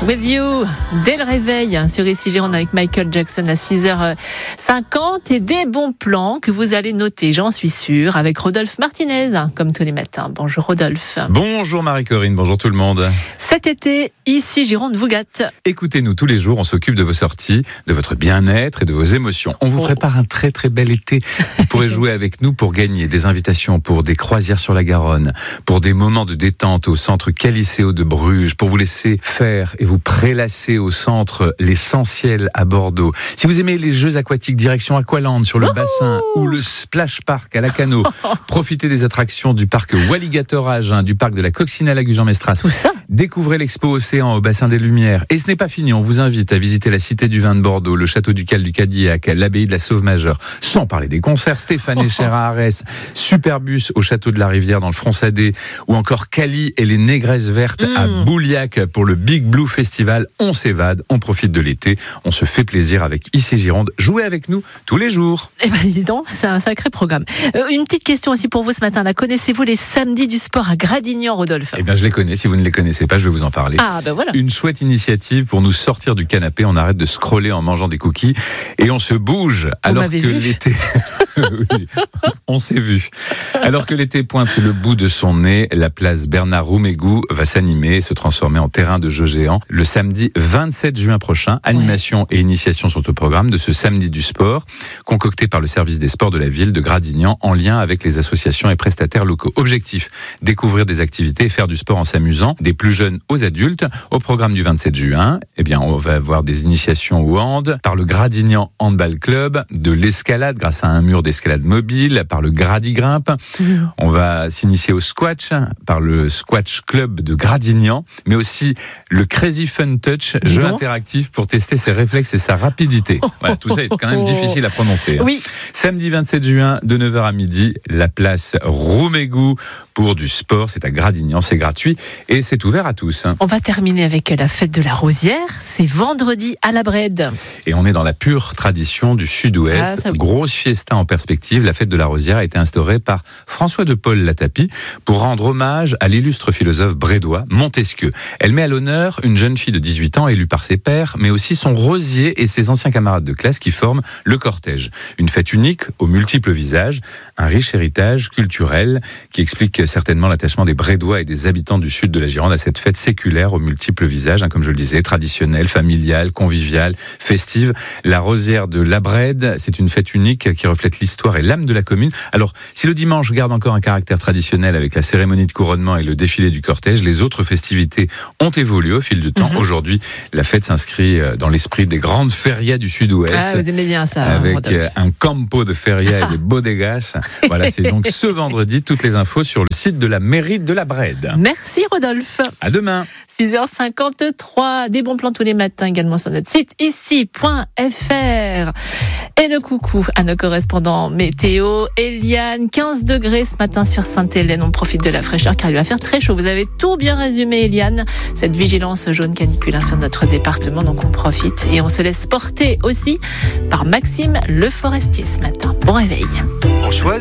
with you dès le réveil sur Ici Gironde avec Michael Jackson à 6h50 et des bons plans que vous allez noter, j'en suis sûre, avec Rodolphe Martinez, comme tous les matins. Bonjour Rodolphe. Bonjour Marie-Corinne, bonjour tout le monde. Cet été, Ici Gironde vous gâte. Écoutez-nous tous les jours, on s'occupe de vos sorties, de votre bien-être et de vos émotions. On vous prépare un très très bel été. Vous pourrez jouer avec nous pour gagner des invitations pour des croisières sur la Garonne, pour des moments de détente au centre Caliceo de Bruges, pour vous laisser faire et vous prélasser au centre l'Essentiel à Bordeaux. Si vous aimez les jeux aquatiques, direction Aqualand sur le bassin ou le Splash Park à Lacanau, profitez des attractions du parc Walligator à Agen, du parc de la Coccinelle à Gujan-Mestras. Tout ça. Découvrez l'expo Océan au bassin des Lumières. Et ce n'est pas fini, on vous invite à visiter la Cité du Vin de Bordeaux, le château ducal du Cadillac, l'abbaye de la Sauve-Majeure, sans parler des concerts Stéphane Echer à Arès, Superbus au château de la Rivière dans le Fronsadé, ou encore Cali et les Négresses Vertes à Bouliac pour le Big Blue Festival. On s'évade, on profite de l'été, on se fait plaisir avec Ici Gironde. Jouez avec nous tous les jours. Eh ben dis donc, c'est un sacré programme. Une petite question aussi pour vous ce matin. Là, connaissez-vous les samedis du sport à Gradignan, Rodolphe ? Eh bien, je les connais. Si vous ne les connaissez pas, je vais vous en parler. Ah, ben voilà. Une chouette initiative pour nous sortir du canapé. On arrête de scroller en mangeant des cookies et on se bouge alors que l'été... Oui, on s'est vu. Alors que l'été pointe le bout de son nez, la place Bernard Roumégou va s'animer et se transformer en terrain de jeu géant le samedi 27 juin prochain. Animation et initiation sont au programme de ce samedi du sport, concocté par le service des sports de la ville de Gradignan en lien avec les associations et prestataires locaux. Objectif, découvrir des activités et faire du sport en s'amusant, des plus jeunes aux adultes. Au programme du 27 juin, eh bien, on va avoir des initiations au hand par le Gradignan Handball Club, de l'escalade grâce à un mur d'escalade mobile, par le Gradigrimpe. On va s'initier au squash par le Squash Club de Gradignan, mais aussi le Crazy Fun Touch, jeu interactif pour tester ses réflexes et sa rapidité. Voilà, tout ça est quand même difficile à prononcer. Oui. Samedi 27 juin, de 9h à midi, la place Roumégou pour du sport. C'est à Gradignan, c'est gratuit et c'est ouvert à tous. On va terminer avec la fête de la Rosière. C'est vendredi à la Brède. Et on est dans la pure tradition du Sud-Ouest. Ah, oui. Grosse fiesta en perspective. La fête de la Rosière a été instaurée par François de Paul Latapie pour rendre hommage à l'illustre philosophe brédois Montesquieu. Elle met à l'honneur une jeune fille de 18 ans élue par ses pairs, mais aussi son rosier et ses anciens camarades de classe qui forment le cortège. Une fête unique aux multiples visages, un riche héritage culturel qui explique certainement l'attachement des Brédois et des habitants du sud de la Gironde à cette fête séculaire aux multiples visages, comme je le disais, traditionnelle, familiale, conviviale, festive. La Rosière de la Brède, c'est une fête unique qui reflète l'histoire et l'âme de la commune. Alors, si le dimanche garde encore un caractère traditionnel avec la cérémonie de couronnement et le défilé du cortège, les autres festivités ont évolué au fil du temps. Aujourd'hui, la fête s'inscrit dans l'esprit des grandes férias du Sud-Ouest. Ah, vous aimez bien ça. Avec un campo de feria et des bodegas. Voilà, c'est donc ce vendredi. Toutes les infos sur le site de la mairie de la Brède. Merci Rodolphe. À demain. 6h53, des bons plans tous les matins également sur notre site ici.fr. Et le coucou à nos correspondants météo. Eliane, 15 degrés ce matin sur Sainte-Hélène. On profite de la fraîcheur car il va faire très chaud. Vous avez tout bien résumé Eliane. Cette vigilance jaune caniculaire sur notre département, donc on profite. Et on se laisse porter aussi par Maxime Le Forestier ce matin. Bon réveil. On choisit